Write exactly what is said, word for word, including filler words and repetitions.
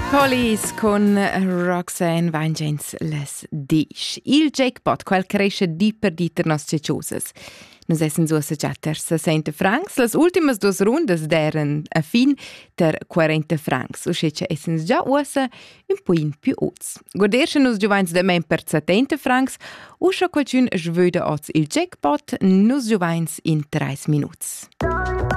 Police con Roxanne Vangens les disch. Il jackpot, quel cresce di per diter nos ceciosas. Nos essen so assaggiater sessenta francs. Las ultimas dos rundas deren a fin ter quaranta francs. O scece essen già ussa un poin più oz. Guardersche nos giovans da men per settanta francs. Uscha qualcun svöda oz il jackpot, nos giovans in treis minuts.